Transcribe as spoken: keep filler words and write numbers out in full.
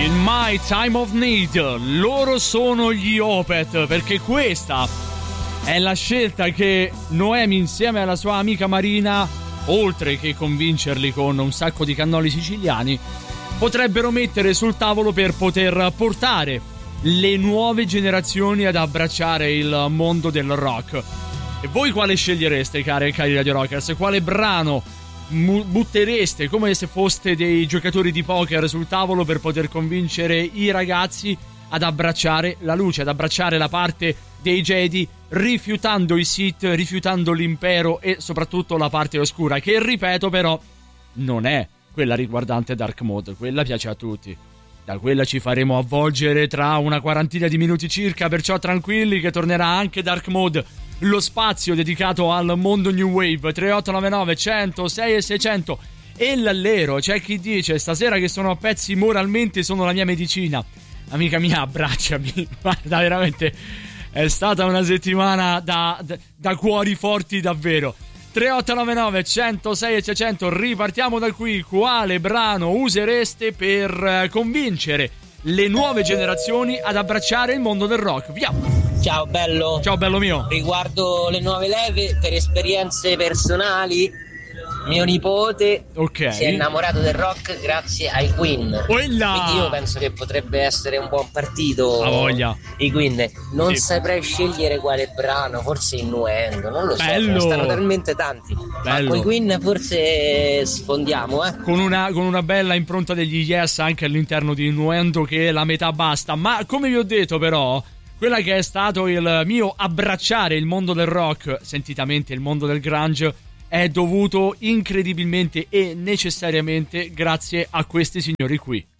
In My Time of Need, loro sono gli Opeth, perché questa è la scelta che Noemi insieme alla sua amica Marina, oltre che convincerli con un sacco di cannoli siciliani, potrebbero mettere sul tavolo per poter portare le nuove generazioni ad abbracciare il mondo del rock. E voi quale scegliereste, care e cari Radio Rockers? Quale brano buttereste come se foste dei giocatori di poker sul tavolo per poter convincere i ragazzi ad abbracciare la luce, ad abbracciare la parte dei Jedi, rifiutando i Sith, rifiutando l'impero e soprattutto la parte oscura, che ripeto però non è quella riguardante Dark Mode, quella piace a tutti. Da quella ci faremo avvolgere tra una quarantina di minuti circa, perciò tranquilli che tornerà anche Dark Mode, lo spazio dedicato al mondo New Wave. Tre otto nove nove cento sei e seicento. E l'allero, c'è chi dice stasera che sono a pezzi moralmente, sono la mia medicina. Amica mia, abbracciami, guarda, veramente è stata una settimana da, da, da cuori forti davvero. Tre otto nove nove cento sei e seicento. Ripartiamo da qui. Quale brano usereste per convincere le nuove generazioni ad abbracciare il mondo del rock? Via! Ciao bello. Ciao bello mio. Riguardo le nuove leve, per esperienze personali, mio nipote okay. si è innamorato del rock grazie ai Queen. Quella! Quindi io penso che potrebbe essere un buon partito. A voglia. I Queen. Non sì. saprei scegliere quale brano, forse Innuendo, non lo bello. so, stanno talmente tanti. Bello. Ma con i Queen forse sfondiamo, eh. Con una, con una bella impronta degli Yes anche all'interno di Innuendo, che è la metà basta. Ma come vi ho detto però, quella che è stato il mio abbracciare il mondo del rock, sentitamente il mondo del grunge, è dovuto incredibilmente e necessariamente grazie a questi signori qui.